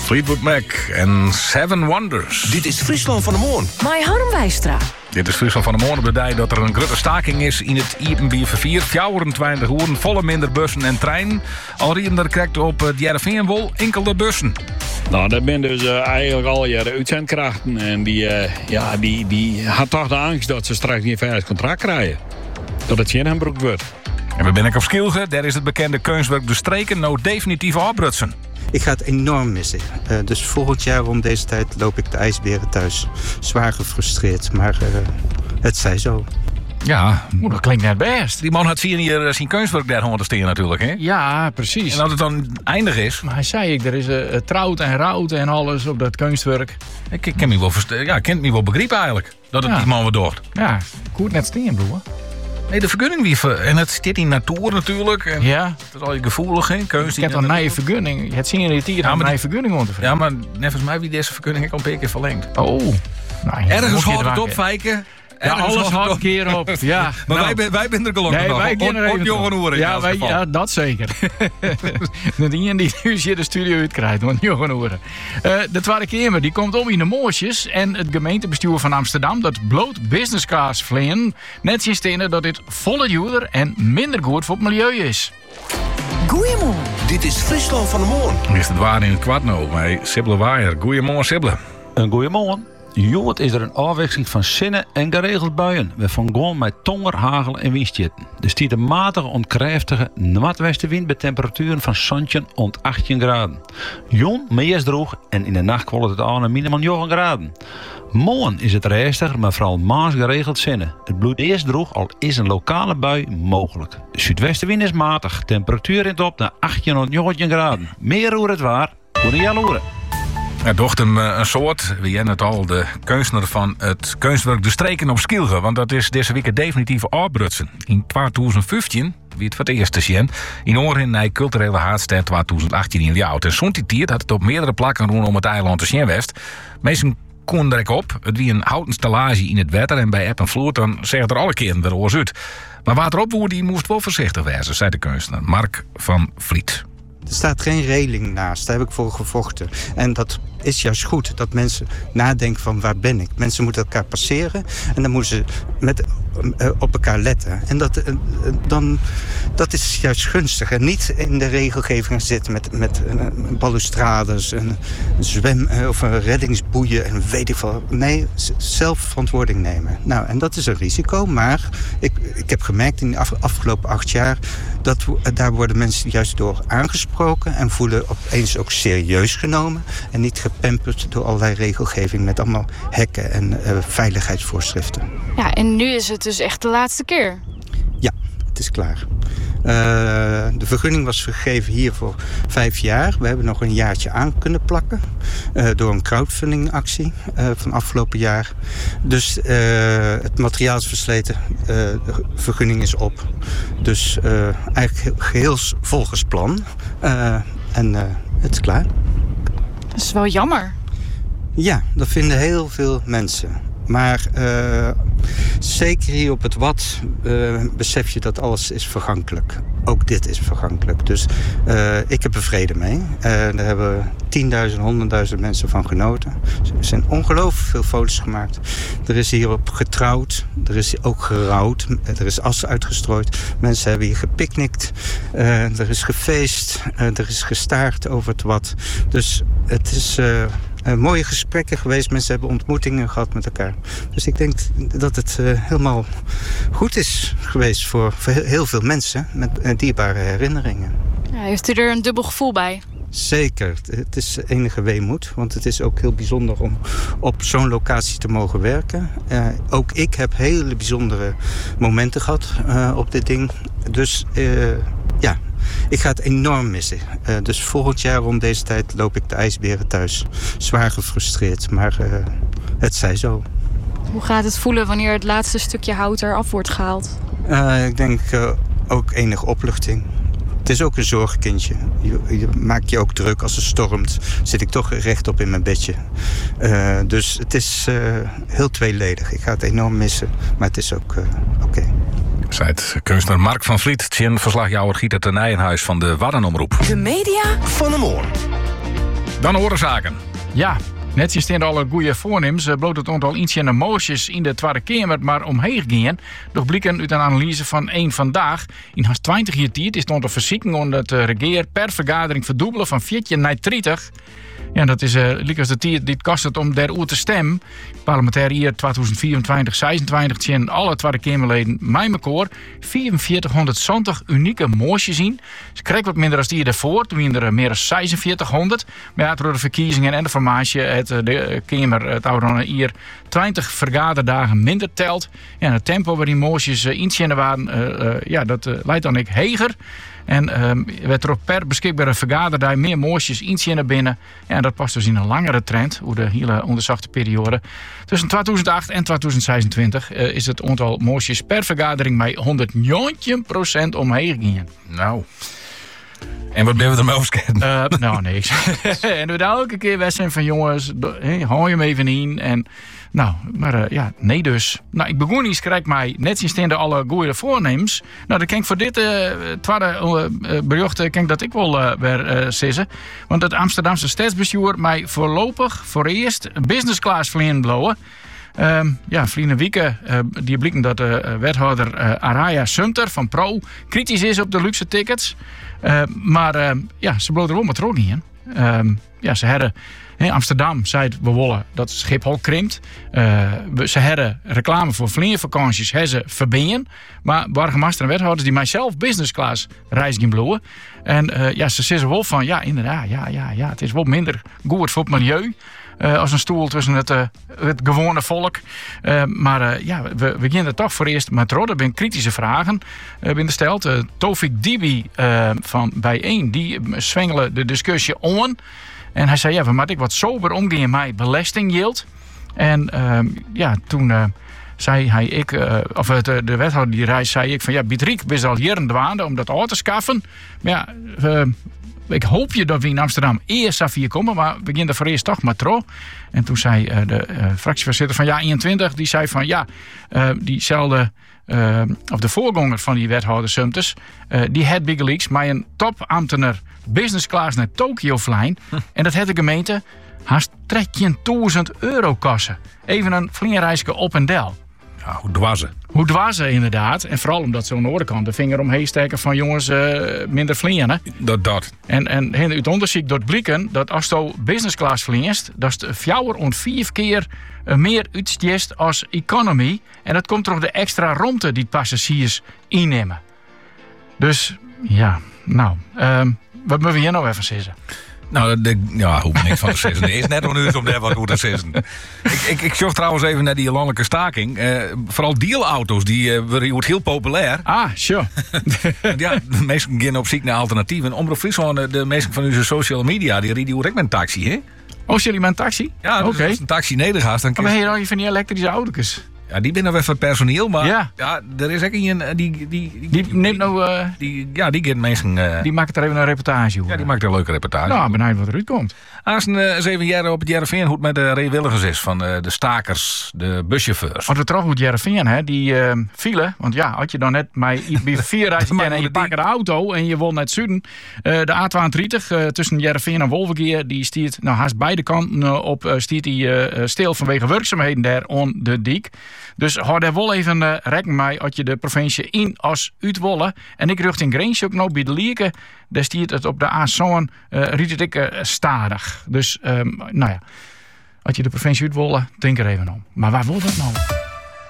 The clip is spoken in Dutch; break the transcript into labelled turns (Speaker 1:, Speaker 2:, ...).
Speaker 1: Fleetwood Mac en Seven Wonders.
Speaker 2: Dit is Friesland van de Moorn.
Speaker 3: Mai Harm Wijstra.
Speaker 1: Dit is Friesland van de Moorn op de dij dat er een grote staking is in het Iepenbier vervier. 24 uur, volle minder bussen en trein. Al rieden er krijgt op het Jereveenwol enkele bussen.
Speaker 4: Nou, dat zijn dus eigenlijk al jaren uitzendkrachten. En die had toch de angst dat ze straks niet een contract krijgen. Dat het geen hembroek wordt.
Speaker 1: En we zijn op Skilge. Daar is het bekende kunstwerk De Streken nou definitief afbrutsen.
Speaker 5: Ik ga het enorm missen. Dus volgend jaar om deze tijd loop ik de ijsberen thuis. Zwaar gefrustreerd, maar het zij zo.
Speaker 1: Ja,
Speaker 6: dat klinkt net best.
Speaker 1: Die man had hier zijn kunstwerk daar gewoon te steken natuurlijk, hè?
Speaker 6: Ja, precies.
Speaker 1: En als het dan eindig is...
Speaker 6: Maar hij zei er is trout en rout en alles op dat kunstwerk.
Speaker 1: Ik ken me wel begrijpen eigenlijk. Dat het die man wat doet.
Speaker 6: Ja, goed net steen, broer.
Speaker 1: Nee, de vergunning wie en het zit in natuur natuurlijk. En
Speaker 6: ja.
Speaker 1: Het is al je gevoelig, hè?
Speaker 6: Ik heb een nieuwe vergunning. Je hebt zien irriteerd aan een nieuwe vergunning om te vragen.
Speaker 1: Ja, maar volgens mij wie deze vergunning ik al een keer verlengd.
Speaker 6: Oh. Nou,
Speaker 1: ergens houdt het op, Fijke.
Speaker 6: Ja, alles houdt een keer op. Ja,
Speaker 1: maar wij zijn er gelukkig nog.
Speaker 6: Wij kennen
Speaker 1: op jonge oren.
Speaker 6: Ja, dat zeker. Dat iemand die nu de studio uitkrijgt, want jonge oren. De Tweede Kamer die komt om in de Moosjes. En het gemeentebestuur van Amsterdam dat bloot businesscars vleien. Net zien stenen dat dit volle duurder en minder goed voor het milieu is.
Speaker 3: Goeiemorgen.
Speaker 2: Dit is Friesland van de Moorn.
Speaker 1: Is het waar in het kwart nou bij Sible Waaier. Goeiemorgen, Sible.
Speaker 7: Een goeiemorgen. Jongen is er een afwisseling van zinnen en geregeld buien. We van gewoon met tonger, hagel en windstjitten. Er stiet een matige, ontkräftige noordwestenwind bij temperaturen van zantje rond 18 graden. Jon meest droog en in de nacht kwam het aan een minimaal 9 graden. Morgen is het rustiger, maar vooral maas geregeld zinnen. Het bloeit eerst droog, al is een lokale bui mogelijk. De zuidwestenwind is matig. Temperatuur in het op naar 18 tot 19 graden. Meer hoe het waar, voor de jaloeren.
Speaker 1: Ja, docht hem een soort, wie jij het al, de kunstenaar van het kunstwerk De Streken op Skilge. Want dat is deze week definitief afbrutsen. In 2015, wie het voor het eerst te zien, in Oren naar culturele haardstad 2018 in Ljouwt. En zo'n tijd had het op meerdere plakken rondom het eiland te zien west. Meesten konden direct op. Het wie een houten stallage in het water en bij eb en vloed, dan zegt er alle keren weer oors uit. Maar wateropwoer die moest wel voorzichtig wezen, zei de kunstenaar Mark van Vliet.
Speaker 5: Er staat geen reling naast, daar heb ik voor gevochten. En dat is juist goed, dat mensen nadenken van waar ben ik. Mensen moeten elkaar passeren en dan moeten ze op elkaar letten. En dat is juist gunstig. En niet in de regelgeving zitten met balustrades, een zwem- of een reddingsboeien en weet ik veel. Nee, zelf verantwoording nemen. Nou, en dat is een risico, maar ik heb gemerkt in de afgelopen 8 jaar dat daar worden mensen juist door aangesproken en voelen opeens ook serieus genomen en niet gepamperd door allerlei regelgeving met allemaal hekken en veiligheidsvoorschriften.
Speaker 8: Ja, en nu is het dus echt de laatste keer.
Speaker 5: Ja, het is klaar. De vergunning was gegeven hier voor 5 jaar. We hebben nog een jaartje aan kunnen plakken door een crowdfundingactie van afgelopen jaar. Dus het materiaal is versleten, de vergunning is op. Dus eigenlijk geheel volgens plan. En het is klaar.
Speaker 8: Dat is wel jammer.
Speaker 5: Ja, dat vinden heel veel mensen. Maar zeker hier op het Wad besef je dat alles is vergankelijk. Ook dit is vergankelijk. Dus ik heb er vrede mee. Daar hebben 10.000, 100.000 mensen van genoten. Er zijn ongelooflijk veel foto's gemaakt. Er is hierop getrouwd. Er is ook gerouwd. Er is as uitgestrooid. Mensen hebben hier gepicnict. Er is gefeest. Er is gestaard over het Wad. Dus het is mooie gesprekken geweest. Mensen hebben ontmoetingen gehad met elkaar. Dus ik denk dat het helemaal goed is geweest voor heel veel mensen met dierbare herinneringen.
Speaker 8: Ja, heeft u er een dubbel gevoel bij?
Speaker 5: Zeker. Het is enige weemoed. Want het is ook heel bijzonder om op zo'n locatie te mogen werken. Ook ik heb hele bijzondere momenten gehad op dit ding. Dus ja, ik ga het enorm missen. Dus volgend jaar om deze tijd loop ik de ijsberen thuis. Zwaar gefrustreerd, maar het zij zo.
Speaker 8: Hoe gaat het voelen wanneer het laatste stukje hout eraf wordt gehaald?
Speaker 5: Ik denk ook enige opluchting. Het is ook een zorgkindje. Je maakt je ook druk als het stormt. Zit ik toch rechtop in mijn bedje. Dus het is heel tweeledig. Ik ga het enorm missen, maar het is ook oké.
Speaker 1: Zei het kunstenaar Mark van Vliet, tjen verslagjouwer Gieter ten Nijenhuis van de Waddenomroep.
Speaker 3: De media
Speaker 2: van de Moorn.
Speaker 1: Dan oorzaken.
Speaker 6: Ja, net je staan alle goede voornemens. Bloot het aantal inziende moosjes in de Tweede Kamer maar omheen gaan. Doch blikken uit een analyse van één vandaag. In haast 20 jaar tijd is het aantal verziekingen onder het regeer per vergadering verdubbelen van 14 naar 30. Ja, dat is als de tijd die het kost het om daarover te stemmen. Parlementair jaar 2024-26 zien alle Tweede Kamerleden mij elkaar 4420 unieke moosjes zien. Ze krijgen wat minder als die daarvoor. Toen waren er meer dan 4600. Maar ja, door de verkiezingen en de formatie het de Kamer het oude hier 20 vergaderdagen minder telt. Ja, het tempo waar die moosjes inzien waren, dat leidt dan ik heger. En werd er ook per beschikbare vergaderdag meer moosjes inzien naar binnen. Ja, en dat past dus in een langere trend, hoe de hele onderzochte periode. Tussen 2008 en 2026 is het aantal moosjes per vergadering met 119% omheen gegaan.
Speaker 1: Nou. En wat ben we ermee overschatten?
Speaker 6: Nou, niks. En we elke keer weg zijn van jongens, hou je hem even in. En nou, maar nee dus. Nou, ik begon eens, krijg mij net zien alle goede voornemens. Nou, dan kan ik voor dit tweede bericht dat ik wel weer sissen. Want het Amsterdamse stadsbestuur mij voorlopig voor eerst business class vliegen blowen. Vrienden Wieke, die blikken dat de wethouder Araya Sumter van Pro kritisch is op de luxe tickets. Maar ze bloot er wel met rog in. Ze hadden Amsterdam zei we willen dat Schiphol krimpt. Ze hadden reclame voor vliegvakanties ze verbinden. Maar burgemeester en wethouders die mijzelf business class reis gaan bloeien. En ze zeggen wel van inderdaad, het is wel minder goed voor het milieu. Als een stoel tussen het gewone volk. We beginnen toch voor eerst met Rode. Er zijn kritische vragen binnen stelt. Tofik Dibi van Bijeen, die zwengelen de discussie on. En hij zei, we moeten wat sober omgaan met belastingyield. En toen zei hij, de wethouder die reis zei ik van Bietriek is al jaren dwaande om dat auto te schaffen. Maar ik hoop je dat we in Amsterdam eerst af hier komen, maar we beginnen voor eerst toch maar tro. En toen zei de fractievoorzitter van 21, die zei van diezelfde, of de voorganger van die wethouder Sumters, die had Big Leagues maar een topambtenaar business class naar Tokyo vliegen. En dat had de gemeente haast 13.000 euro kosten. Even een vliegreisje op en del.
Speaker 1: Ja, hoe dwazen.
Speaker 6: Hoe dwazen inderdaad. En vooral omdat ze aan de andere kant de vinger omheen steken van jongens minder vliegen.
Speaker 1: Dat.
Speaker 6: En uit onderzoek door blikken dat als je business class vliegt, dat is 4 keer meer uitstjest als economy. En dat komt door de extra ruimte die passagiers innemen. Dus wat moeten we hier nou even zeggen?
Speaker 1: Nou, hoef niks van te zeggen. Er is net nog nu om daar wat goed te zeggen. Ik zocht trouwens even naar die landelijke staking. Vooral deelauto's, die worden heel populair.
Speaker 6: Ah, sure.
Speaker 1: De mensen gaan op zoek naar alternatieven. Omroep Friesland, de meesten van onze social media, die rijden ook met een taxi, hè?
Speaker 6: Oh, jullie met een taxi?
Speaker 1: Ja, dus als een taxi nedergaat, dan
Speaker 6: maar hier al je van die elektrische auto's.
Speaker 1: Ja, die binnen wel van personeel, maar er is ook een die
Speaker 6: neemt nou.
Speaker 1: Die geeft mensen.
Speaker 6: Die maakt er even een reportage over.
Speaker 1: Ja, die maakt er een leuke reportage.
Speaker 6: Nou, benieuwd wat eruit komt.
Speaker 1: Als een 7 jaar op het Jereveen hoe het met de vrijwilligers is van de stakers, de buschauffeurs.
Speaker 6: Als we terug op het Jereveen, hè, die file, want had je dan net bij 4 reizen en je pakt de auto en je wil naar het zuiden. De A32 tussen Jereveen en Wolvergeer, die stiert haast beide kanten op stil vanwege werkzaamheden daar on de dik. Dus hou daar wel even rekening mee als je de provincie in als uitwollen. En ik richting Greensje ook nog bij de Lieke. Daar stiert het op de A-zoon riet ik stadig. Dus als je de provincie uitwollen, denk er even om. Maar waar wordt dat nou?